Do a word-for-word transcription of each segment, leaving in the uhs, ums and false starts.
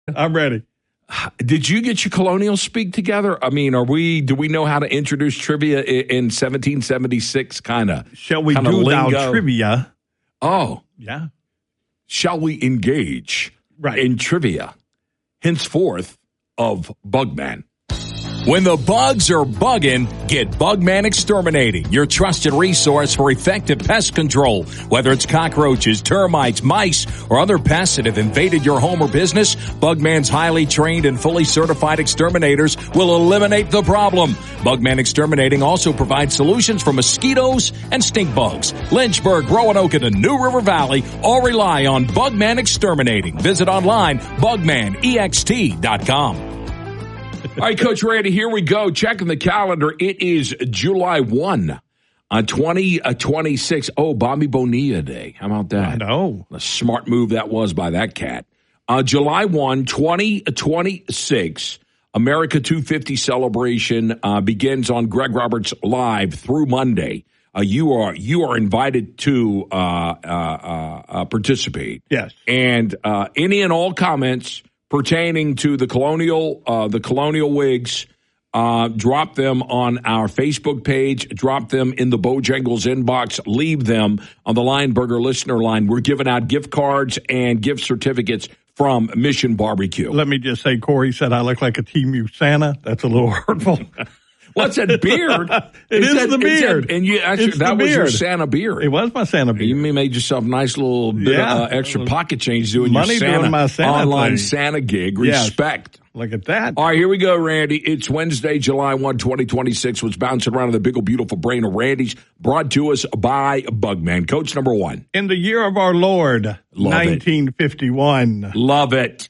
I'm ready. Did you get your Colonial speak together? I mean, are we? Do we know how to introduce trivia in seventeen seventy-six? Kind of. Shall we do now trivia? Oh, yeah. Shall we engage right. in trivia? Henceforth of Bugman. When the bugs are bugging, get Bugman Exterminating, your trusted resource for effective pest control. Whether it's cockroaches, termites, mice, or other pests that have invaded your home or business, Bugman's highly trained and fully certified exterminators will eliminate the problem. Bugman Exterminating also provides solutions for mosquitoes and stink bugs. Lynchburg, Roanoke, and the New River Valley all rely on Bugman Exterminating. Visit online, bugman ext dot com. All right, Coach Randy, here we go. Checking the calendar. It is July first, uh, twenty twenty-six. Oh, Bobby Bonilla Day. How about that? I know. A smart move that was by that cat. Uh, July first, twenty twenty-six, America two fifty celebration uh, begins on Greg Roberts Live through Monday. Uh, you are you are invited to uh, uh, uh, participate. Yes. And uh, any and all comments pertaining to the Colonial, uh, the Colonial Wigs, uh, drop them on our Facebook page, drop them in the Bojangles inbox, leave them on the Lineburger listener line. We're giving out gift cards and gift certificates from Mission Barbecue. Let me just say, Corey said I look like a T M U Santa. That's a little hurtful. What's that beard? It is that, the beard. That, and you actually, it's that was beard. your Santa beard. It was my Santa beard. You made yourself a nice little bit yeah. of uh, extra pocket change doing Money your Santa, doing my Santa online thing. Santa gig. Yes. Respect. Look at that. All right, here we go, Randy. It's Wednesday, July first, twenty twenty-six. What's bouncing around in the big old beautiful brain of Randy's, brought to us by Bugman. Coach number one. In the year of our Lord, Love nineteen fifty-one. It. Love it.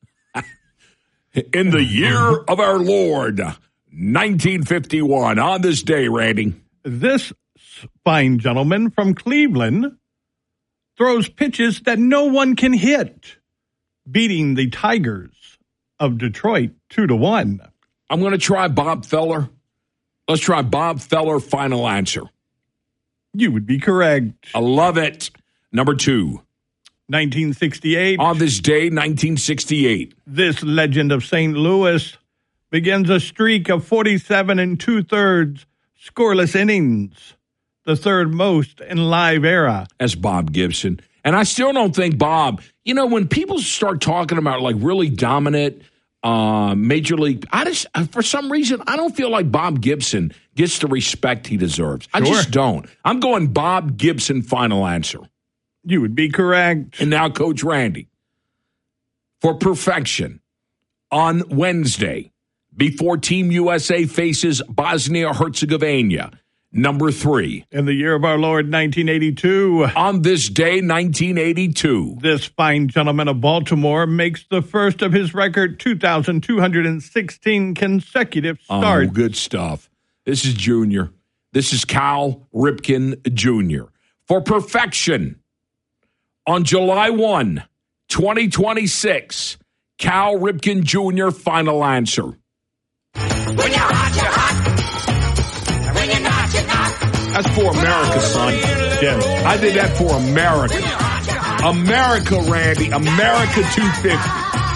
In the year of our Lord, nineteen fifty-one. On this day, Randy. This fine gentleman from Cleveland throws pitches that no one can hit, beating the Tigers of Detroit two to one. I'm going to try Bob Feller. Let's try Bob Feller, final answer. You would be correct. I love it. Number two. nineteen sixty-eight. On this day, nineteen sixty-eight. This legend of Saint Louis begins a streak of forty-seven and two-thirds scoreless innings, the third most in live era. That's Bob Gibson. And I still don't think Bob, you know, when people start talking about like really dominant uh, major league, I just, for some reason, I don't feel like Bob Gibson gets the respect he deserves. Sure. I just don't. I'm going Bob Gibson, final answer. You would be correct. And now Coach Randy. For perfection, on Wednesday, before Team U S A faces Bosnia-Herzegovina, number three. In the year of our Lord, nineteen eighty-two. On this day, nineteen eighty-two. This fine gentleman of Baltimore makes the first of his record two thousand two hundred sixteen consecutive starts. Oh, good stuff. This is Junior. This is Cal Ripken Junior For perfection, on July first, twenty twenty-six, Cal Ripken Junior, final answer. When you're hot, you're hot. When you're not, you're not. That's for America, son. Yes. I did that for America. America, Randy. America two fifty.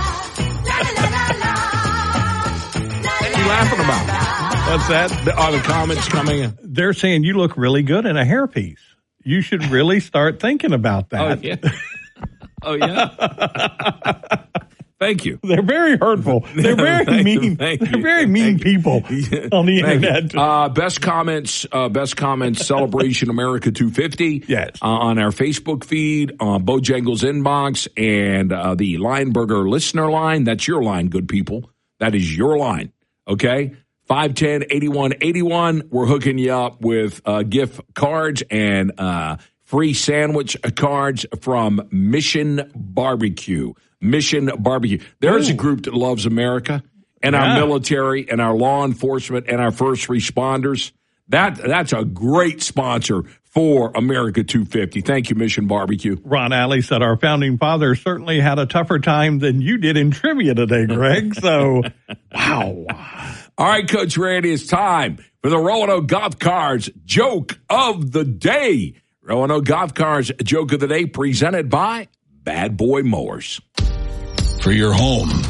What are you laughing about? What's that? The, are the comments coming in? They're saying you look really good in a hairpiece. You should really start thinking about that. Oh, yeah. Oh, yeah? Thank you. They're very hurtful. They're very Thank mean. you, thank They're you, very thank mean you. people on the Thank internet. you. Uh, best comments, uh, best comments, Celebration America two fifty. Yes. Uh, on our Facebook feed, on Bojangles inbox, and uh, the Lineburger listener line. That's your line, good people. That is your line. Okay? five ten, eighty-one eighty-one. We're hooking you up with uh, gift cards and uh, free sandwich cards from Mission Barbecue. Mission Barbecue. There's Ooh. a group that loves America and Yeah. our military and our law enforcement and our first responders. That That's a great sponsor for America two fifty. Thank you, Mission Barbecue. Ron Alley said our founding fathers certainly had a tougher time than you did in trivia today, Greg. So, wow. All right, Coach Randy, it's time for the Roanoke Golf Cards Joke of the Day. Roanoke Golf Cards Joke of the Day presented by Bad Boy Mowers. for your home.